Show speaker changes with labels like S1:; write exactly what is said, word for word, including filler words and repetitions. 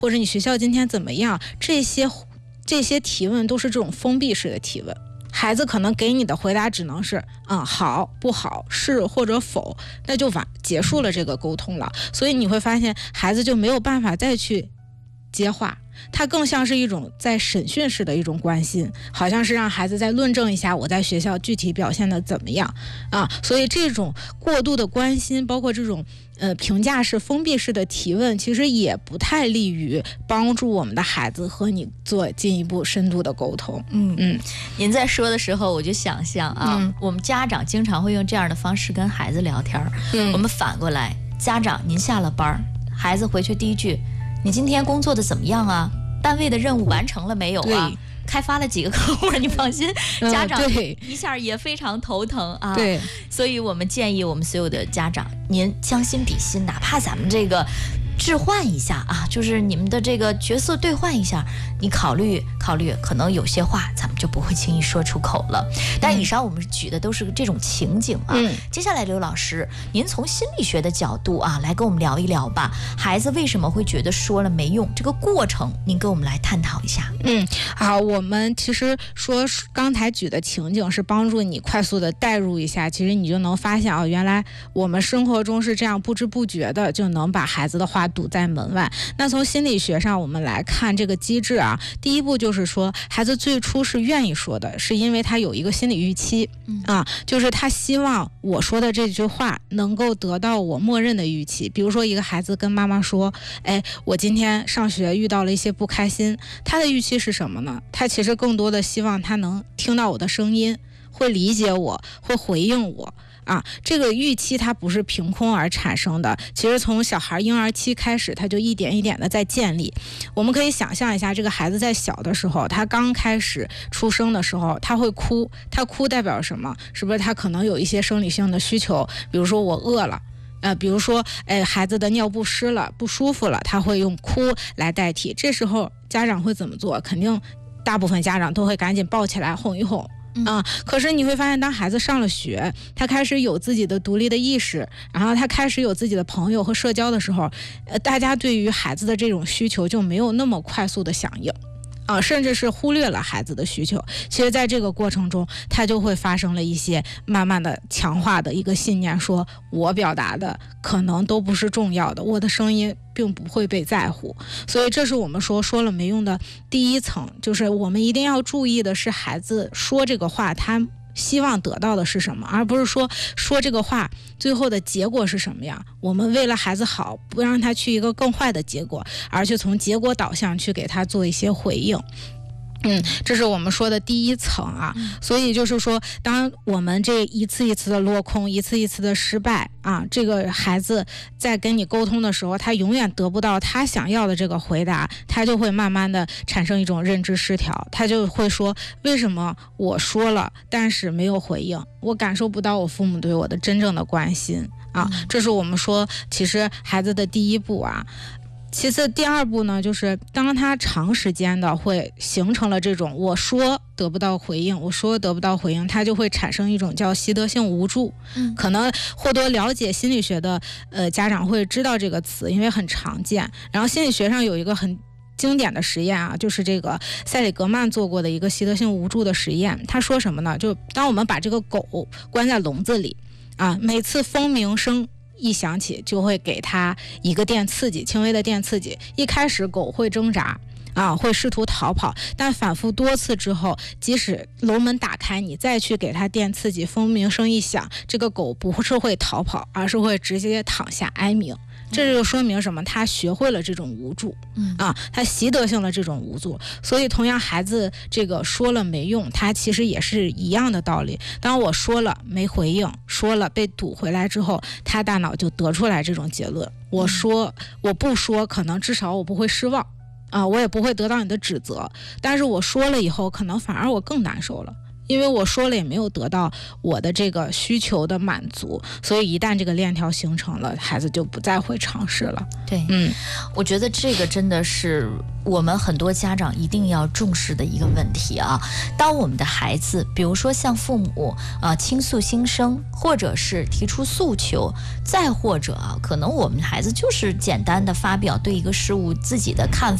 S1: 或者你学校今天怎么样，这些这些提问都是这种封闭式的提问。孩子可能给你的回答只能是嗯好不好是或者否，那就完结束了这个沟通了。所以你会发现孩子就没有办法再去接话，它更像是一种在审讯式的一种关心，好像是让孩子再论证一下我在学校具体表现的怎么样啊。所以这种过度的关心，包括这种呃评价式封闭式的提问，其实也不太利于帮助我们的孩子和你做进一步深度的沟通。
S2: 嗯嗯，您在说的时候我就想象啊、嗯，我们家长经常会用这样的方式跟孩子聊天。嗯，我们反过来，家长您下了班，孩子回去第一句，你今天工作的怎么样啊？单位的任务完成了没有啊？开发了几个客户？你放心，家长一下也非常头疼啊。
S1: 对，
S2: 所以我们建议我们所有的家长，您将心比心，哪怕咱们这个置换一下啊，就是你们的这个角色兑换一下，你考虑考虑，可能有些话咱们就不会轻易说出口了。但以上我们举的都是这种情景啊。嗯、接下来刘老师，您从心理学的角度啊，来跟我们聊一聊吧。孩子为什么会觉得说了没用？这个过程，您跟我们来探讨一下。
S1: 嗯，好，我们其实说刚才举的情景是帮助你快速的带入一下，其实你就能发现啊，原来我们生活中是这样不知不觉的就能把孩子的话堵在门外。那从心理学上我们来看这个机制啊，第一步就是说孩子最初是愿意说的，是因为他有一个心理预期、嗯、啊，就是他希望我说的这句话能够得到我默认的预期。比如说一个孩子跟妈妈说，哎，我今天上学遇到了一些不开心，他的预期是什么呢？他其实更多的希望他能听到我的声音，会理解我，会回应我啊，这个预期它不是凭空而产生的，其实从小孩婴儿期开始，他就一点一点的在建立。我们可以想象一下，这个孩子在小的时候，他刚开始出生的时候，他会哭，他哭代表什么？是不是他可能有一些生理性的需求，比如说我饿了。呃，比如说，哎，孩子的尿不湿了，不舒服了，他会用哭来代替。这时候家长会怎么做？肯定大部分家长都会赶紧抱起来哄一哄。啊、嗯，可是你会发现，当孩子上了学，他开始有自己的独立的意识，然后他开始有自己的朋友和社交的时候，呃，大家对于孩子的这种需求就没有那么快速的响应。啊，甚至是忽略了孩子的需求。其实在这个过程中，他就会发生了一些慢慢的强化的一个信念，说我表达的可能都不是重要的，我的声音并不会被在乎。所以这是我们说说了没用的第一层，就是我们一定要注意的是孩子说这个话他希望得到的是什么，而不是说说这个话最后的结果是什么样。我们为了孩子好，不让他去一个更坏的结果，而去从结果导向去给他做一些回应。嗯，这是我们说的第一层啊，所以就是说，当我们这一次一次的落空，一次一次的失败啊，这个孩子在跟你沟通的时候，他永远得不到他想要的这个回答，他就会慢慢的产生一种认知失调，他就会说，为什么我说了，但是没有回应，我感受不到我父母对我的真正的关心啊，这是我们说，其实孩子的第一步啊。其次第二步呢，就是当他长时间的会形成了这种我说得不到回应，我说得不到回应，他就会产生一种叫习得性无助。嗯，可能或多了解心理学的呃家长会知道这个词，因为很常见。然后心理学上有一个很经典的实验啊，就是这个塞里格曼做过的一个习得性无助的实验。他说什么呢？就当我们把这个狗关在笼子里啊，每次蜂鸣声一响起就会给它一个电刺激，轻微的电刺激。一开始狗会挣扎啊，会试图逃跑，但反复多次之后，即使笼门打开，你再去给它电刺激，蜂鸣声一响，这个狗不是会逃跑，而是会直接躺下哀鸣。这就说明什么？他学会了这种无助，嗯啊，他习得性了这种无助。所以同样，孩子这个说了没用，他其实也是一样的道理。当我说了没回应，说了被堵回来之后，他大脑就得出来这种结论：我说我不说，可能至少我不会失望啊，我也不会得到你的指责。但是我说了以后，可能反而我更难受了。 因为我说了也没有得到我的这个需求的满足，所以一旦这个链条形成了，孩子就不再会尝试了。
S2: 对，
S1: 嗯，
S2: 我觉得这个真的是我们很多家长一定要重视的一个问题啊。当我们的孩子，比如说向父母啊倾诉心声，或者是提出诉求，再或者啊，可能我们孩子就是简单的发表对一个事物自己的看法。